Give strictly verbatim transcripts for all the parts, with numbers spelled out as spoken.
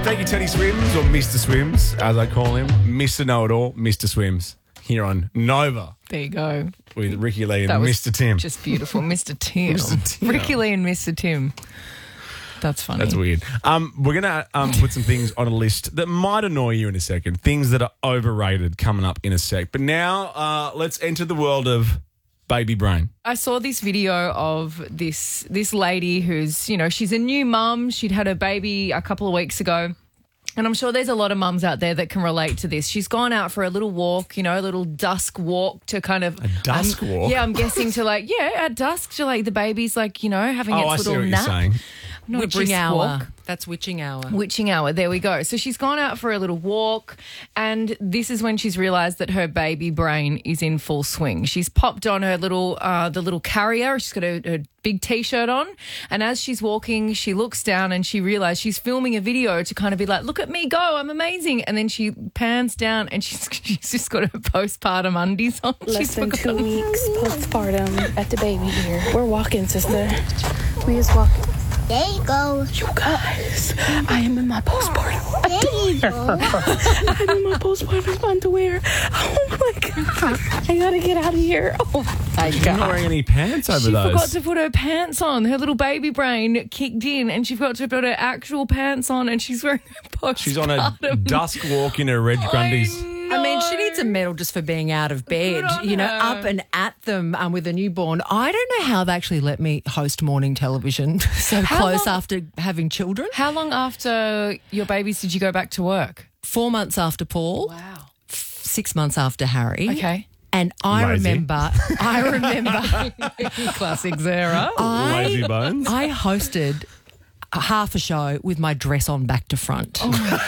Thank you, Teddy Swims, or Mister Swims, as I call him. Mister Know-It-All, Mister Swims, here on Nova. There you go. With Ricky Lee and That was Mister Tim. Just beautiful. Mister Tim. Mister Tim. Ricky Lee and Mister Tim. That's funny. That's weird. Um, we're going to um, put some things on a list that might annoy you in a second. Things that are overrated coming up in a sec. But now uh, let's enter the world of baby brain. I saw this video of this this lady who's, you know, she's a new mum. She'd had her baby a couple of weeks ago. And I'm sure there's a lot of mums out there that can relate to this. She's gone out for a little walk, you know, a little dusk walk to kind of... A dusk um, walk? Yeah, I'm guessing to like, yeah, at dusk to like the baby's like, you know, having Oh, its I see little what nap. you're saying. Not a Witching brisk hour. walk. That's witching hour. Witching hour. There we go. So she's gone out for a little walk, and this is when she's realised that her baby brain is in full swing. She's popped on her little, uh, the little carrier. She's got her, her big T-shirt on, and as she's walking, she looks down and she realised she's filming a video to kind of be like, "Look at me go! I'm amazing!" And then she pans down and she's she's just got her postpartum undies on. Less she's than forgotten. two weeks postpartum at the baby here. We're walking, sister. We is walking. There you go. You guys, I am in my postpartum. There you go. I'm in my postpartum underwear. Oh my god! I gotta get out of here. Oh my You're not god! wearing any pants over She those. forgot to put her pants on. Her little baby brain kicked in, and she forgot to put her actual pants on, and she's wearing her postpartum. She's on a dusk walk in her Reg Grundies. I mean, she needs a medal just for being out of bed, Good on you know, her. up and at them um, with a newborn. I don't know how they actually let me host morning television so How close long- after having children. How long after your babies did you go back to work? Four months after Paul, Wow. six months after Harry. Okay. And I Lazy. remember, I remember, Classic Zara. Lazy I, bones. I hosted a half a show with my dress on back to front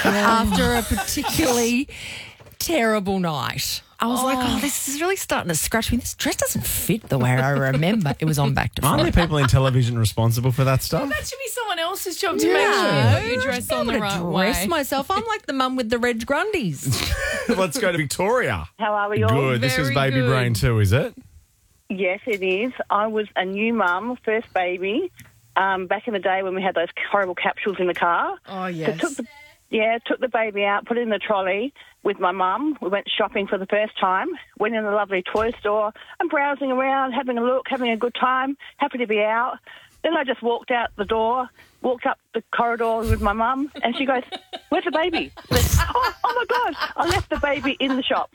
after a particularly terrible night. I was like, oh, this is really starting to scratch me. This dress doesn't fit the way I remember it was on back to Aren't front. there people in television responsible for that stuff? That should be someone else's job to Yeah. make sure you put your dress on the I'm right gonna dress way. myself. I'm like the mum with the Reg Grundies. Let's go to Victoria. How are we all? Good. This is Very baby good. brain too, is it? Yes, it is. I was a new mum, first baby, um, back in the day when we had those horrible capsules in the car. Oh, So yes. took the, yeah, took the baby out, put it in the trolley with my mum. We went shopping for the first time, went in a lovely toy store. I'm browsing around, having a look, having a good time, happy to be out. Then I just walked out the door, walked up the corridor with my mum, and she goes, "Where's the baby?" I went, oh, oh, my God, I left the baby in the shop.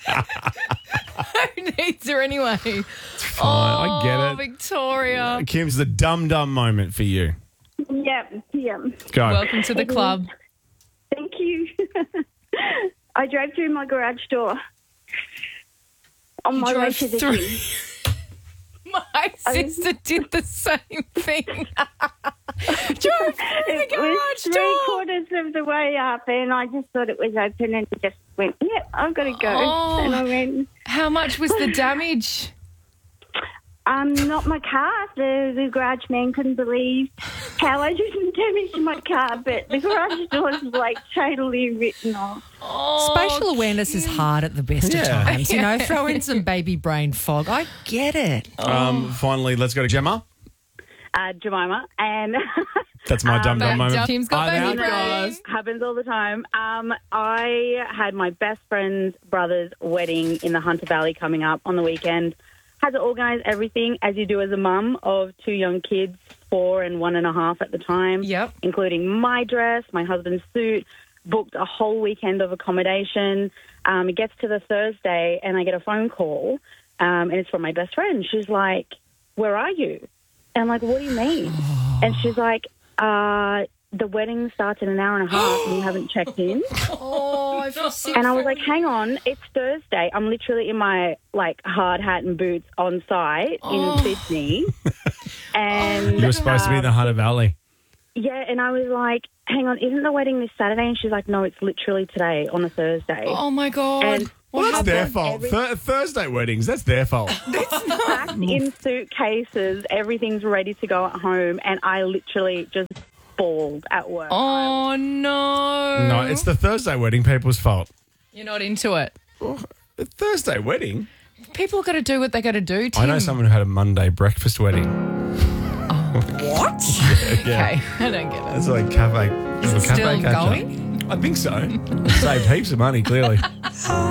Who needs her anyway? Fine, I get Oh, it. Victoria. Kim's the dumb dumb moment for you. Yep, yeah. Go. Welcome to the club. Thank you. I drove through my garage door on my way drove to the through- gym. My sister did the same thing. Drove through the It was garage three door. quarters of the way up, and I just thought it was open, and just went, "Yep, I've got to go." Oh. And I went, How much was the damage? "Um, not my car." The the garage man couldn't believe how I didn't damage my car, but the garage door was like totally written off. Oh, Spatial awareness is hard at the best Yeah. of times. You know, throw in some baby brain fog. I get it. Um, finally, let's go to Gemma. Uh, Jemima, and That's my dumb dumb But moment. Tim's got I'm baby out, brain. guys. happens all the time. Um, I had my best friend's brother's wedding in the Hunter Valley coming up on the weekend. Had to organise everything, as you do as a mum of two young kids, four and one and a half at the time. Yep. Including my dress, my husband's suit, booked a whole weekend of accommodation. Um, it gets to the Thursday and I get a phone call, um, and it's from my best friend. She's like, "Where are you?" And I'm like, "What do you mean?" And she's like, uh, "The wedding starts in an hour and a half and you haven't checked in." Oh, I feel sick. And I was like, "Hang on, it's Thursday. I'm literally in my like hard hat and boots on site Oh. in Sydney." And You were supposed to be in the um, Hunter Valley. yeah, and I was like, "Hang on, isn't the wedding this Saturday?" And she's like, "No, it's literally today on a Thursday." Oh, my God. And Well, that's their happened fault. every- Thur- Thursday weddings, that's their fault. Packed in suitcases, everything's ready to go at home, and I literally just bawled at work. Oh, no. No, it's the Thursday wedding people's fault. You're not into it. The Thursday wedding? People got to do what they got to do, Tim. I know someone who had a Monday breakfast wedding. Oh, What? Okay, I don't get it. That's like cafe. Is it cafe still catch-up. going? I think so. Saved heaps of money, clearly.